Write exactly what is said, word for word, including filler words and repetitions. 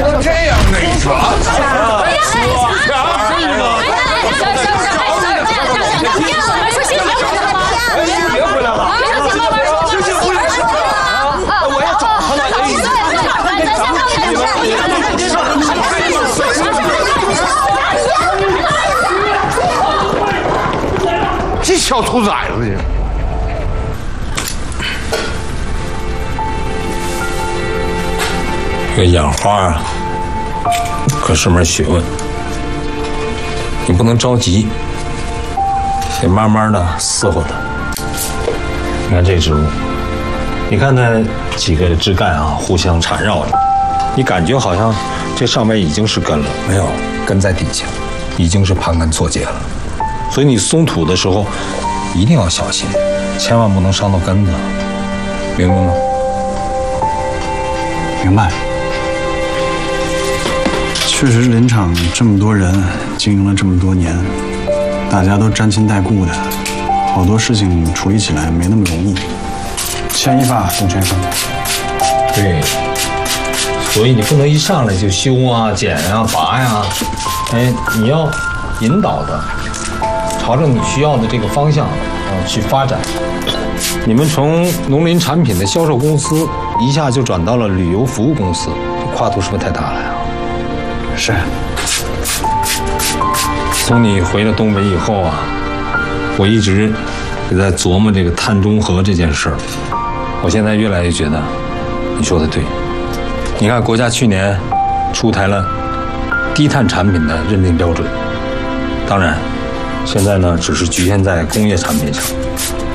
这样的一说， 哎呀， 别回来了，我要找他了。这小兔崽子去！ 这个养花啊，可是门学问，你不能着急，得慢慢的伺候它。你看这植物，你看它几个枝干啊，互相缠绕着，你感觉好像这上面已经是根了， 没有，根在底下，已经是盘根错节了。 所以你松土的时候一定要小心，千万不能伤到根子，明白吗？ 明白。确实，林场这么多人经营了这么多年，大家都沾亲带故的，好多事情处理起来没那么容易。牵一发动全身。 对，所以你不能一上来就修啊、剪啊、拔呀，哎，你要引导的，朝着你需要的这个方向啊去发展。你们从农林产品的销售公司一下就转到了旅游服务公司，这跨度是不是太大了呀？ 是。 从你回了东北以后啊，我一直也在琢磨这个碳中和这件事儿。我现在越来越觉得你说的对。你看，国家去年出台了低碳产品的认定标准，当然，现在呢只是局限在工业产品上。